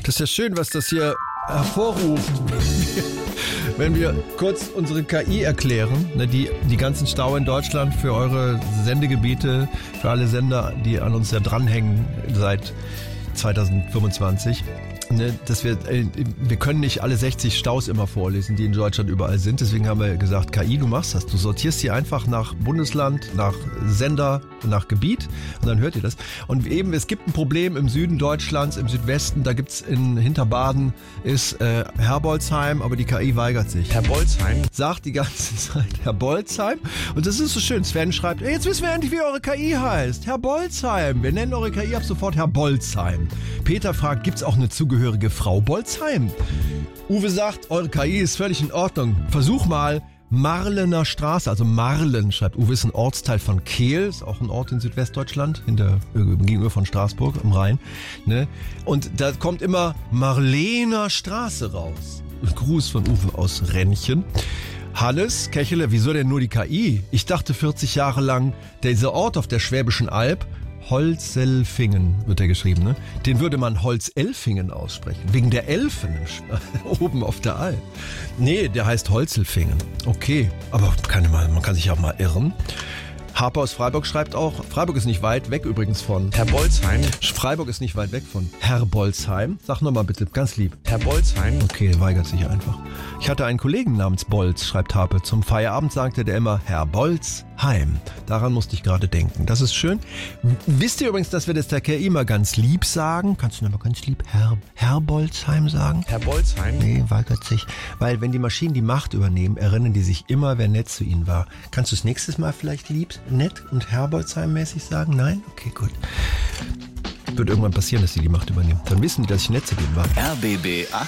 Das ist ja schön, was das hier hervorruft. Wenn wir kurz unsere KI erklären, ne, die ganzen Stau in Deutschland für eure Sendegebiete, für alle Sender, die an uns ja dranhängen seit 2025. Ne, dass wir können nicht alle 60 Staus immer vorlesen, die in Deutschland überall sind. Deswegen haben wir gesagt, KI, du machst das. Du sortierst sie einfach nach Bundesland, nach Sender, nach Gebiet und dann hört ihr das. Und eben, es gibt ein Problem im Süden Deutschlands, im Südwesten, da gibt's in Hinterbaden ist Herbolzheim, aber die KI weigert sich. Herbolzheim? Sagt die ganze Zeit Herbolzheim. Und das ist so schön. Sven schreibt, jetzt wissen wir endlich, wie eure KI heißt. Herbolzheim. Wir nennen eure KI ab sofort Herbolzheim. Peter fragt, gibt's auch eine zugehörige Frau Bolzheim? Uwe sagt, eure KI ist völlig in Ordnung. Versuch mal Marlener Straße, also Marlen, schreibt Uwe, ist ein Ortsteil von Kehl, ist auch ein Ort in Südwestdeutschland, gegenüber von Straßburg am Rhein. Ne? Und da kommt immer Marlener Straße raus. Gruß von Uwe aus Rennchen. Hannes Kechele, wieso denn nur die KI? Ich dachte 40 Jahre lang, dieser Ort auf der Schwäbischen Alb, Holzelfingen wird er geschrieben, ne? Den würde man Holzelfingen aussprechen, wegen der Elfen oben auf der Alp. Nee, der heißt Holzelfingen. Okay, aber man kann sich auch mal irren. Harper aus Freiburg schreibt auch, Freiburg ist nicht weit weg übrigens von Herbolzheim. Freiburg ist nicht weit weg von Herbolzheim. Sag nochmal bitte, ganz lieb. Herbolzheim. Okay, weigert sich einfach. Ich hatte einen Kollegen namens Bolz, schreibt Harpe. Zum Feierabend sagte der immer Herbolzheim. Daran musste ich gerade denken. Das ist schön. Wisst ihr übrigens, dass wir das der KI immer ganz lieb sagen? Kannst du nochmal ganz lieb Herbolzheim sagen? Herbolzheim? Nee, weigert sich. Weil wenn die Maschinen die Macht übernehmen, erinnern die sich immer, wer nett zu ihnen war. Kannst du es nächstes Mal vielleicht nett und Herbolzheim-mäßig sagen? Nein? Okay, gut. Wird irgendwann passieren, dass sie die Macht übernehmen. Dann wissen die, dass ich nett zu denen war. RBB